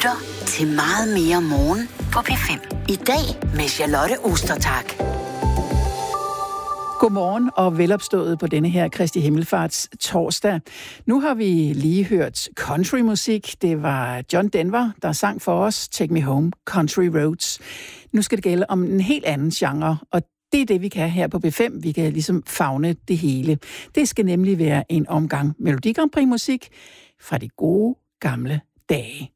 lytter til Meget mere morgen på P5. I dag med Charlotte Ostertag. Godmorgen og velopstået på denne her Kristi Himmelfarts torsdag. Nu har vi lige hørt countrymusik. Det var John Denver, der sang for os Take Me Home, Country Roads. Nu skal det gælde om en helt anden genre, og det er det, vi kan her på B5. Vi kan ligesom favne det hele. Det skal nemlig være en omgang Melodi Grand Prix musik fra de gode gamle dage.